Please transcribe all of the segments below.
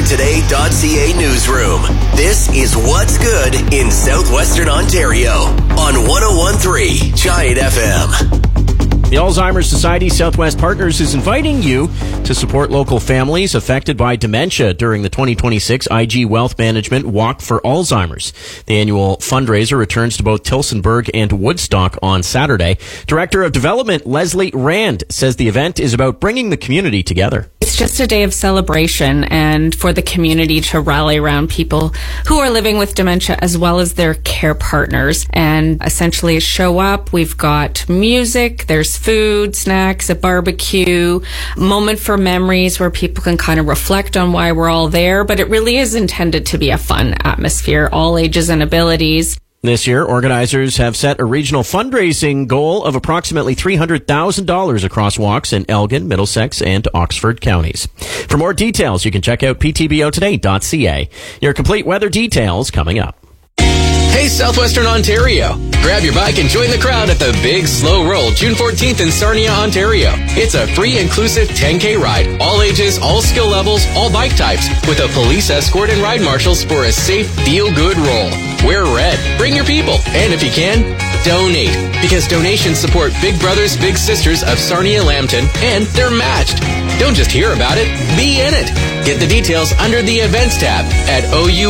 RadioToday.ca newsroom. This is What's Good in Southwestern Ontario on 101.3 Giant FM. The Alzheimer's Society Southwest Partners is inviting you to support local families affected by dementia during the 2026 IG Wealth Management Walk for Alzheimer's. The annual fundraiser returns to both Tillsonburg and Woodstock on Saturday. Director of Development Leslie Rand says the event is about bringing the community together. It's just a day of celebration and for the community to rally around people who are living with dementia as well as their care partners and essentially show up. We've got music, there's food, snacks, a barbecue, moment for memories where people can kind of reflect on why we're all there. But it really is intended to be a fun atmosphere, all ages and abilities. This year, organizers have set a regional fundraising goal of approximately $300,000 across walks in Elgin, Middlesex, and Oxford counties. For more details, you can check out ptbotoday.ca. Your complete weather details coming up. Hey, Southwestern Ontario. Grab your bike and join the crowd at the Big Slow Roll, June 14th in Sarnia, Ontario. It's a free, inclusive 10K ride. All ages, all skill levels, all bike types, with a police escort and ride marshals for a safe, feel-good roll. Wear red. Bring your people. And if you can, donate. Because donations support Big Brothers Big Sisters of Sarnia Lambton, and they're matched. Don't just hear about it, be in it. Get the details under the Events tab at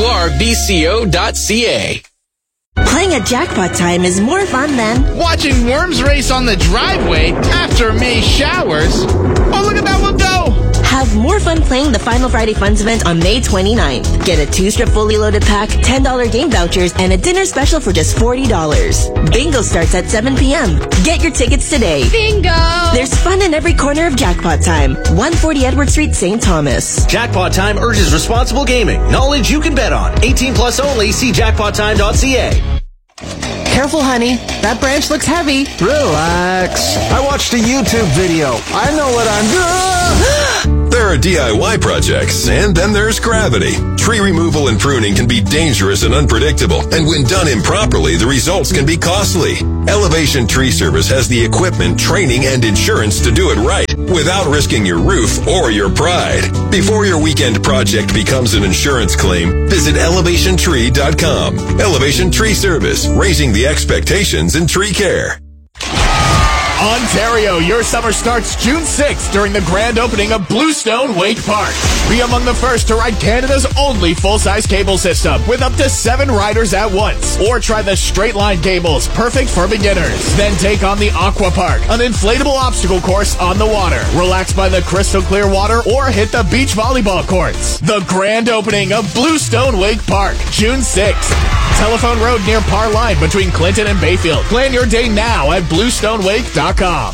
ourbco.ca. Playing at Jackpot Time is more fun than watching worms race on the driveway after May showers. Oh, look at that one go! Have more fun playing the Final Friday Funds event on May 29th. Get a 2-strip fully loaded pack, $10 game vouchers, and a dinner special for just $40. Bingo starts at 7 p.m. Get your tickets today. Bingo! There's fun in every corner of Jackpot Time. 140 Edward Street, St. Thomas. Jackpot Time urges responsible gaming. Knowledge you can bet on. 18 plus only. See jackpottime.ca. Careful, honey. That branch looks heavy. Relax. I watched a YouTube video. I know what I'm doing. There are DIY projects, and then there's gravity. Tree removal and pruning can be dangerous and unpredictable, and when done improperly, the results can be costly. Elevation Tree Service has the equipment, training, and insurance to do it right, without risking your roof or your pride. Before your weekend project becomes an insurance claim, visit ElevationTree.com. Elevation Tree Service, raising the expectations in tree care. Ontario, your summer starts June 6th during the grand opening of Bluestone Wake Park. Be among the first to ride Canada's only full-size cable system with up to 7 riders at once. Or try the straight line cables, perfect for beginners. Then take on the Aqua Park, an inflatable obstacle course on the water. Relax by the crystal clear water or hit the beach volleyball courts. The grand opening of Bluestone Wake Park, June 6th. Telephone Road near Parr Line between Clinton and Bayfield. Plan your day now at bluestonewake.com.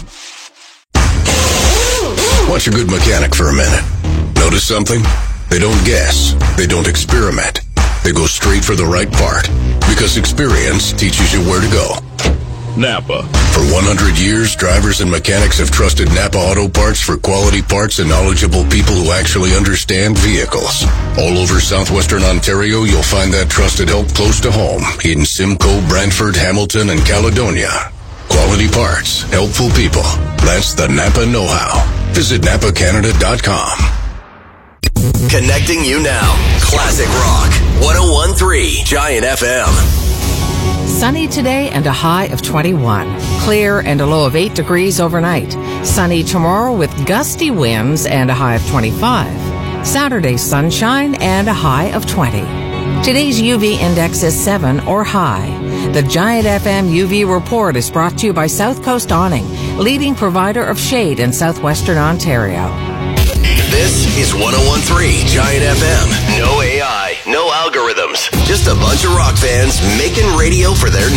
Watch a good mechanic for a minute. Notice something? They don't guess. They don't experiment. They go straight for the right part. Because experience teaches you where to go. Napa. For 100 years, drivers and mechanics have trusted Napa Auto Parts for quality parts and knowledgeable people who actually understand vehicles. All over southwestern Ontario, you'll find that trusted help close to home in Simcoe, Brantford, Hamilton, and Caledonia. Quality parts, helpful people. That's the Napa know-how. Visit NapaCanada.com. Connecting you now. Classic Rock. 101.3 Giant FM. Sunny today and a high of 21. Clear and a low of 8 degrees overnight. Sunny tomorrow with gusty winds and a high of 25. Saturday, sunshine and a high of 20. Today's UV index is 7 or high. The Giant FM UV report is brought to you by South Coast Awning, leading provider of shade in southwestern Ontario. This is 101.3 Giant FM. No AI, no algorithms. Just a bunch of rock fans making radio for their